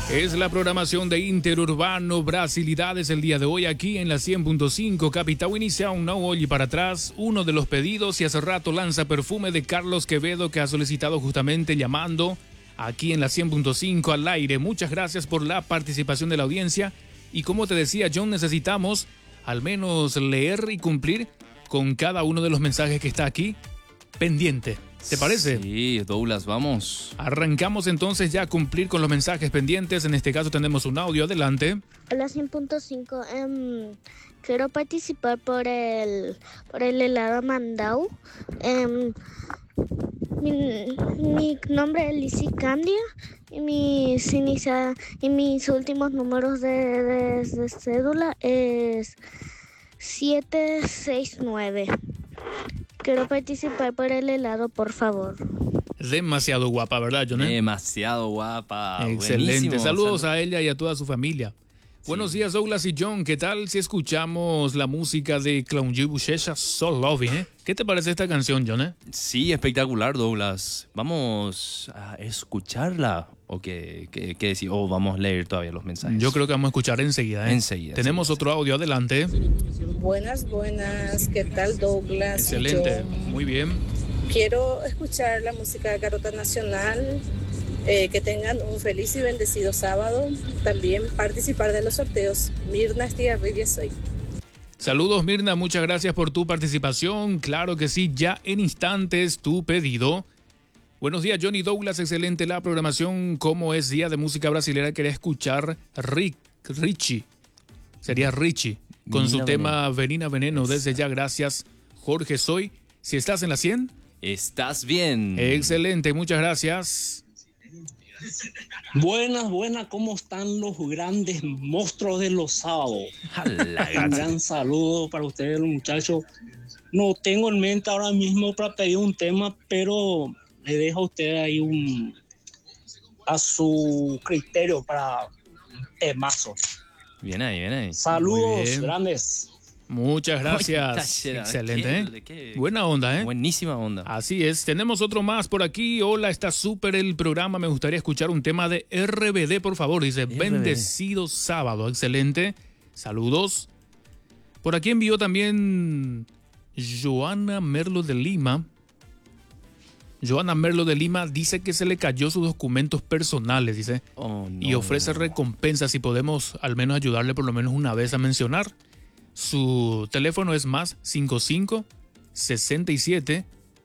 Es la programación de Interurbano Brasilidades el día de hoy aquí en la 100.5. Capitão inicia un no oye para atrás, uno de los pedidos, y hace rato lanza Perfume de Carlos Quevedo, que ha solicitado justamente llamando aquí en la 100.5 al aire. Muchas gracias por la participación de la audiencia. Y como te decía John, necesitamos al menos leer y cumplir con cada uno de los mensajes que está aquí pendiente. ¿Te parece? Sí, Douglas, vamos. Arrancamos entonces ya a cumplir con los mensajes pendientes. En este caso tenemos un audio, adelante. Hola 100.5, quiero participar por el helado Mandau. Mi nombre es Lizzy Candia y mis últimos números de cédula es 769. Quiero participar por el helado, por favor. Demasiado guapa, ¿verdad, John? Demasiado guapa. Excelente. Buenísimo. Saludos a ella y a toda su familia. Sí. Buenos días, Douglas y John. ¿Qué tal si escuchamos la música de Claudio Bochecha, So Love? ¿Qué te parece esta canción, John? Sí, espectacular, Douglas. Vamos a escucharla. ¿O qué decir? ¿O vamos a leer todavía los mensajes? Yo creo que vamos a escuchar enseguida. Enseguida. Tenemos otro audio, adelante. Buenas. ¿Qué tal, Douglas? Excelente, muy bien. Quiero escuchar la música de Carota Nacional. Que tengan un feliz y bendecido sábado. También participar de los sorteos. Mirna Estigarribia soy. Saludos, Mirna, muchas gracias por tu participación. Claro que sí, ya en instantes tu pedido. Buenos días, Johnny Douglas, excelente la programación. Como es Día de Música Brasilera, quería escuchar Richie. Sería Richie, con Venina su tema Veneno. Venina. Desde ya, gracias, Jorge Soy. Si estás en la 100. Estás bien. Excelente, muchas gracias. Buenas, ¿cómo están los grandes monstruos de los sábados? Un gran saludo para ustedes, los muchachos. No tengo en mente ahora mismo para pedir un tema, pero le dejo a usted ahí a su criterio para un temazo. Bien ahí. Saludos grandes. Muchas gracias. Excelente, ¿Qué? Buena onda, Buenísima onda. Así es. Tenemos otro más por aquí. Hola, está súper el programa. Me gustaría escuchar un tema de RBD, por favor. Dice, bendecido sábado. Excelente. Saludos. Por aquí envió también Joana Merlo de Lima. Joana Merlo de Lima dice que se le cayó sus documentos personales, dice. Oh, no, y ofrece recompensas si podemos al menos ayudarle por lo menos una vez a mencionar. Su teléfono es más 55 67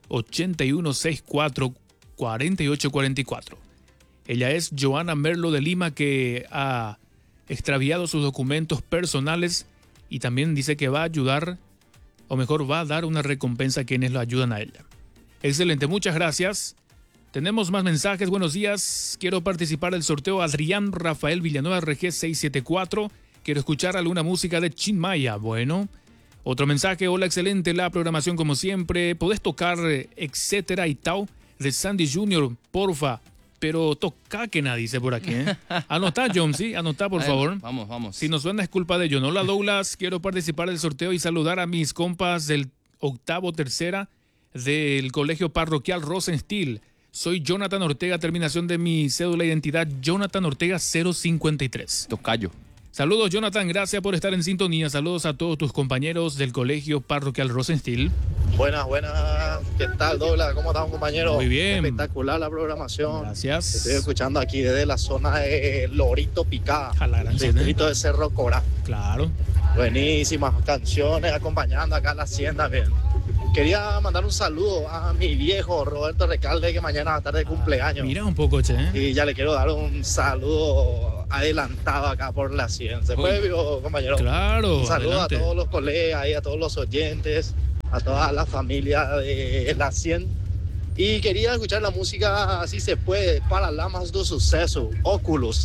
81 64 48 44. Ella es Joana Merlo de Lima, que ha extraviado sus documentos personales y también dice que va a ayudar, o mejor va a dar una recompensa a quienes lo ayudan a ella. Excelente, muchas gracias. Tenemos más mensajes. Buenos días. Quiero participar del sorteo. Adrián Rafael Villanueva, RG 674. Quiero escuchar alguna música de Chin Maya. Bueno, otro mensaje. Hola, excelente la programación como siempre. ¿Podés tocar Etcétera y Tau de Sandy Jr., porfa? Pero toca que nadie dice por aquí, Anotá, John, sí, anotá, por favor. Vamos. Si nos suena es culpa de John. Hola, Douglas. Quiero participar del sorteo y saludar a mis compas del octavo tercera del Colegio Parroquial Rosenstiel. Soy Jonathan Ortega, terminación de mi cédula de identidad, Jonathan Ortega 053. Tocayo. Saludos, Jonathan, gracias por estar en sintonía. Saludos a todos tus compañeros del Colegio Parroquial Rosenstiel. Buenas. ¿Qué tal, Douglas? ¿Cómo estás, compañero? Muy bien. Espectacular la programación. Gracias. Estoy escuchando aquí desde la zona de Lorito Picada, A la gran distrito de Cerro Corá. Claro. Buenísimas canciones acompañando acá a la hacienda. Bien. Quería mandar un saludo a mi viejo Roberto Recalde, que mañana va a estar de cumpleaños. Mira un poco, che. Y ya le quiero dar un saludo adelantado acá por la 100. ¿Se puede, compañero? Claro. Un saludo adelante. a todos los colegas y a todos los oyentes, a toda la familia de la 100. Y quería escuchar la música, si se puede, Paralamas do Suceso, Oculus.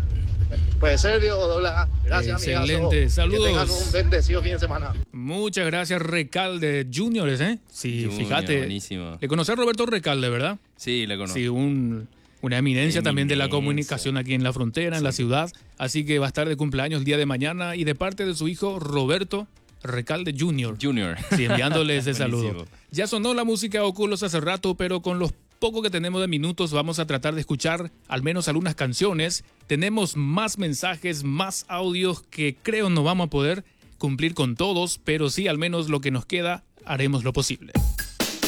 Puede ser, Douglas. Gracias, Excelente. amigazo. Saludos. Que tengan un bendecido fin de semana. Muchas gracias, Recalde Juniors, Sí, Junior, fíjate. buenísimo. Le conocí a Roberto Recalde, ¿verdad? Sí, le conozco. Sí, una eminencia también de la Eminencia. comunicación aquí en la frontera, en la ciudad. Así que va a estar de cumpleaños el día de mañana y de parte de su hijo Roberto Recalde Jr. Junior. Sí, enviándole ese Buenísimo. saludo. Ya sonó la música Oculus hace rato, pero con los poco que tenemos de minutos vamos a tratar de escuchar al menos algunas canciones. Tenemos más mensajes, más audios que creo no vamos a poder cumplir con todos, pero sí al menos lo que nos queda haremos lo posible.